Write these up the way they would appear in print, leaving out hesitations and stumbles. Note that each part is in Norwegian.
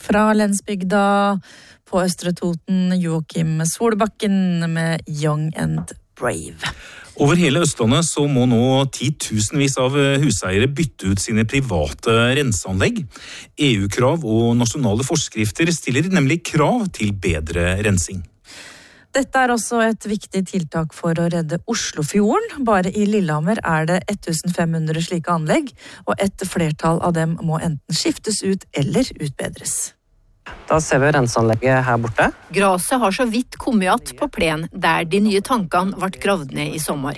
Fra Lensbygda på Østre Toten, Joakim Solbakken med Young and Brave. Over hele Østlandet så må nå 10.000vis av huseiere bytte ut sine private renseanlegg. EU-krav og nasjonale forskrifter stiller nemlig krav til bedre rensing. Dette også et viktig tiltak for å redde Oslofjorden. Bare i Lillehammer det 1500 slike anlegg, og et flertall av dem må enten skiftes ut eller utbedres. Da ser vi renseanlegget her borte. Graset har så vidt kommet igjen på plen der de nye tankene ble gravd ned i sommer.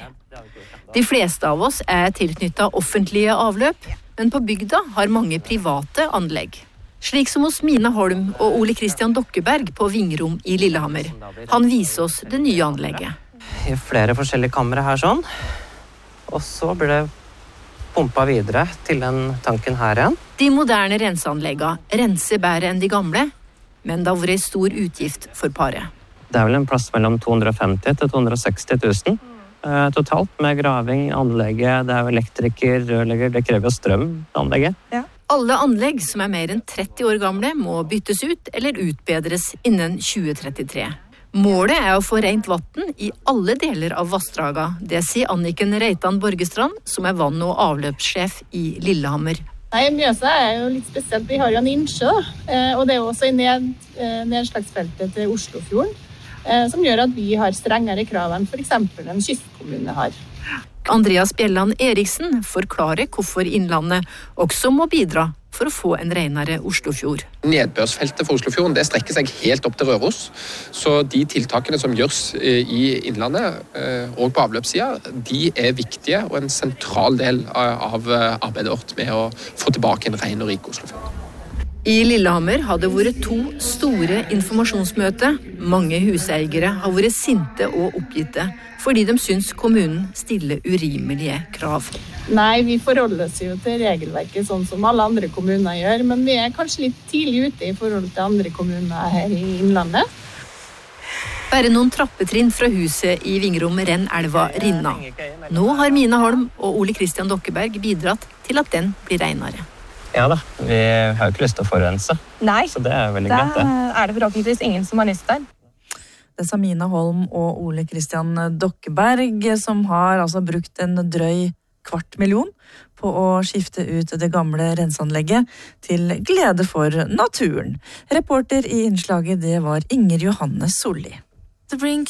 De fleste av oss tilknyttet offentlige avløp, men på bygda har mange private anlegg. Slik som hos Mina Holm og Ole Kristian Dokkeberg på Vingrom i Lillehammer. Han viser oss det nye anlegget. I flere forskjellige kamre her sånn. Og så blir det pumpet videre til den tanken her igjen. De moderne renseanleggene renser bedre enn de gamle, men det har vært stor utgift for paret. Det vel en plass mellom 250 til 260 000. Totalt med graving, anlegget, det jo elektriker, rørlegger, det krever jo strøm, anlegget. Ja. Alle anlegg som mer enn 30 år gamle må byttes ut eller utbedres innen 2033. Målet å få rent vatten i alle deler av vassdraga. Det sier Anniken Reitan Borgestrand, som vann- og avløpssjef i Lillehammer. Nei, Mjøsa jo litt spesielt. Vi har jo en innsjø, og det også i nedslagsfeltet til Oslofjorden, som gjør at vi har strengere krav enn for eksempel en kystkommune har. Andreas Bjelland Eriksen forklarer hvorfor Innlandet også må bidra for å få en renere Oslofjord. Nedbørsfeltet for Oslofjorden det strekker seg helt opp til Røros, så de tiltakene som gjøres i Innlandet og på avløpssiden, de viktige og en sentral del av arbeidet vårt med å få tilbake en ren og rik Oslofjord. I Lillehammer har det vært 2 store informasjonsmøter. Mange huseiere har vært sinte og oppgitte, fordi de syns kommunen stiller urimelige krav. Nei, vi forholder oss jo til regelverket sånn som alle andre kommuner gjør, men vi kanskje litt tidlig ute i forhold til andre kommuner her i Innlandet. Bare noen trappetrinn fra huset i Vingrom renner elva Rinna. Nå har Mina Holm og Ole Kristian Dokkeberg bidratt til at den blir renere. Ja da, vi har jo ikke lyst til å forurense. Nei, så det veldig greit det. Da det forhåpentligvis ingen som har lyst til. Det sa Mina Holm og Ole Kristian Dokkeberg, som har altså brukt en drøy 250.000 på å skifte ut det gamle renseanlegget til glede for naturen. Reporter i innslaget det var Inger Johanne Solli. The brink